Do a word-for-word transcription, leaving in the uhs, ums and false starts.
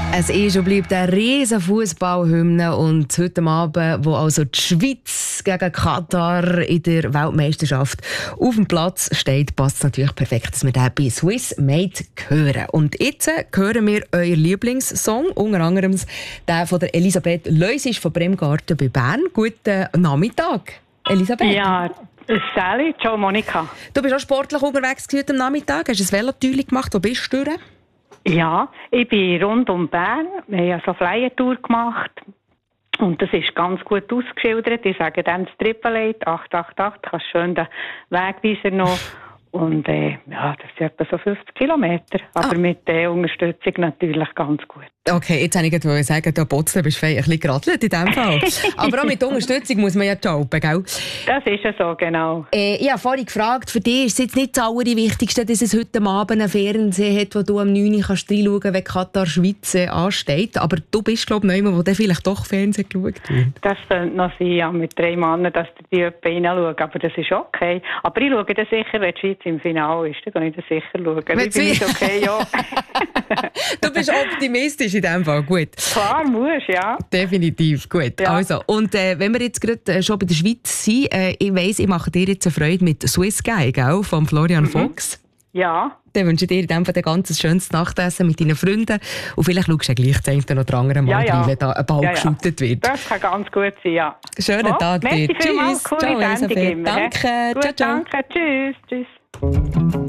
Es ist und bleibt eine riesen Fußballhymne und heute Abend, wo also die Schweiz gegen Katar in der Weltmeisterschaft auf dem Platz steht, passt es natürlich perfekt, dass wir den bei Swiss Made hören. Und jetzt hören wir euer Lieblingssong, unter anderem der von der Elisabeth Leusisch von Bremgarten bei Bern. Guten Nachmittag, Elisabeth. Ja, Sally, ciao Monika. Du bist auch sportlich unterwegs heute am Nachmittag, hast du ein Velotüli gemacht, wo bist du durch? Ja, ich bin rund um Bern. Wir haben ja so eine Flyer-Tour gemacht. Und das ist ganz gut ausgeschildert. Ich sage dann das Triple Eight, acht acht acht, kannst schön den Wegweiser noch. Und äh, ja, das sind etwa so fünfzig Kilometer. Aber ah. mit der Unterstützung natürlich ganz gut. Okay, jetzt wollte ich gerade sagen, da Botzler bist du ein bisschen geradelt in diesem Fall. Aber auch mit Unterstützung muss man ja jobben, gell? Das ist ja so, genau. Äh, ich habe vorhin gefragt, für dich ist es jetzt nicht das Allerwichtigste, dass es heute Abend einen Fernseher hat, wo du am neun Uhr kannst reinschauen kannst, wenn Katar Schweiz äh, ansteht. Aber du bist, glaube ich, jemand, der vielleicht doch Fernsehen geschaut wird. Das könnte noch sein, ja, mit drei Männern, dass die jemand reinschauen. Aber das ist okay. Aber ich schaue das sicher, wenn die Schweiz im Finale ist. Dann kann ich das sicher schauen. Wenn ich bin nicht okay, ja. Du bist optimistisch in diesem Fall, gut. Klar, musst, ja. Definitiv, gut. Ja. Also, und äh, wenn wir jetzt gerade äh, schon bei der Schweiz sind, äh, ich weiss, ich mache dir jetzt eine Freude mit Swiss Guy, gell, von Florian mhm. Fuchs. Ja. Dann wünsche ich dir in dem Fall ein ganz schönes Nachtessen mit deinen Freunden. Und vielleicht schaust du gleichzeitig noch den anderen Mal ja, ja. rein, wenn da ein Ball ja, ja. geschootet wird. Das kann ganz gut sein, ja. Schönen oh, Tag dir. Tschüss. Ciao, Elisabeth. Danke. Gut, ciao, ciao. Danke. Tschüss. Tschüss.